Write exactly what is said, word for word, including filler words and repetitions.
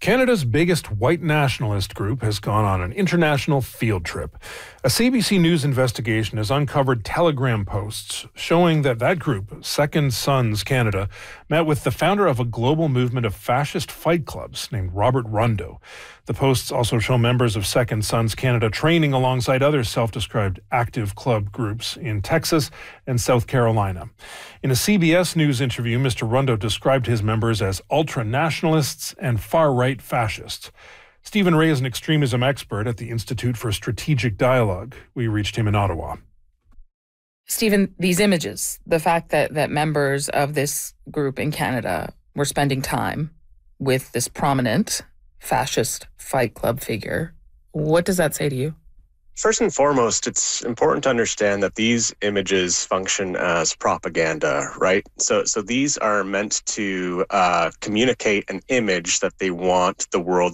Canada's biggest white nationalist group has gone on an international field trip. A C B C News investigation has uncovered Telegram posts showing that that group, Second Sons Canada, met with the founder of a global movement of fascist fight clubs named Robert Rondeau. The posts also show members of Second Sons Canada training alongside other self-described active club groups in Texas and South Carolina. In a C B S News interview, Mister Rondeau described his members as ultra-nationalists and far-right fascists. Stephen Ray is an extremism expert at the Institute for Strategic Dialogue. We reached him in Ottawa. Stephen, these images, the fact that, that members of this group in Canada were spending time with this prominent fascist fight club figure, what does that say to you? First and foremost, it's important to understand that these images function as propaganda, right? So so these are meant to uh, communicate an image that they want the world